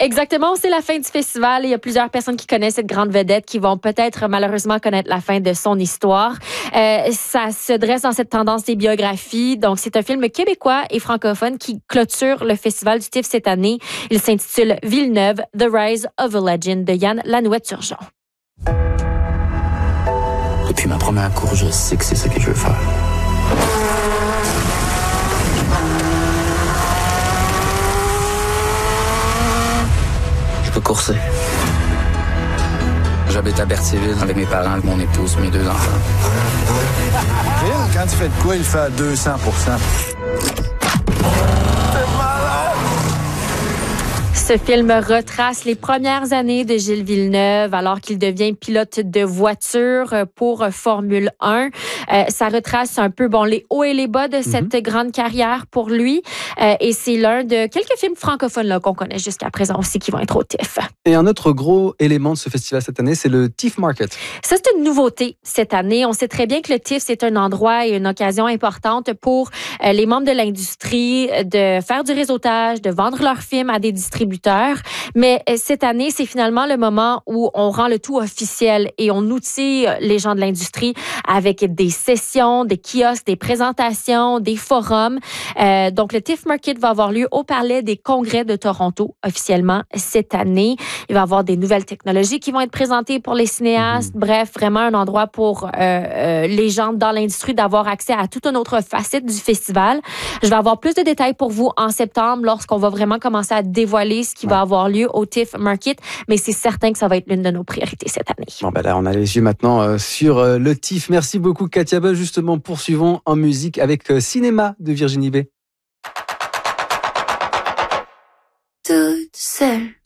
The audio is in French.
Exactement, c'est la fin du festival. Il y a plusieurs personnes qui connaissent cette grande vedette qui vont peut-être malheureusement connaître la fin de son histoire. Ça se dresse dans cette tendance des biographies. Donc, c'est un film québécois et francophone qui clôture le festival du TIFF cette année. Il s'intitule Villeneuve, The Rise of a Legend de Yann Lanouette-Turgeon. Depuis ma première course, je sais que c'est ça que je veux faire. Je peux courser. J'habite à Berthierville avec mes parents, mon épouse, mes 2 enfants. Quand tu fais de quoi, il fait à 200%. Ce film retrace les premières années de Gilles Villeneuve alors qu'il devient pilote de voiture pour Formule 1. Ça retrace un peu les hauts et les bas de cette grande carrière pour lui. Et c'est l'un de quelques films francophones là, qu'on connaît jusqu'à présent aussi qui vont être au TIFF. Et un autre gros élément de ce festival cette année, c'est le TIFF Market. Ça, c'est une nouveauté cette année. On sait très bien que le TIFF, c'est un endroit et une occasion importante pour les membres de l'industrie de faire du réseautage, de vendre leurs films à des distributeurs. Mais cette année, c'est finalement le moment où on rend le tout officiel et on outille les gens de l'industrie avec des sessions, des kiosques, des présentations, des forums. Donc, le TIFF Market va avoir lieu au Palais des Congrès de Toronto officiellement cette année. Il va y avoir des nouvelles technologies qui vont être présentées pour les cinéastes. Bref, vraiment un endroit pour les gens dans l'industrie d'avoir accès à toute une autre facette du festival. Je vais avoir plus de détails pour vous en septembre lorsqu'on va vraiment commencer à dévoiler ce qui va avoir lieu au TIFF Market, mais c'est certain que ça va être l'une de nos priorités cette année. Bon, là, on a les yeux maintenant sur le TIFF. Merci beaucoup, Katia. Justement, poursuivons en musique avec Cinéma de Virginie B. Toute seule.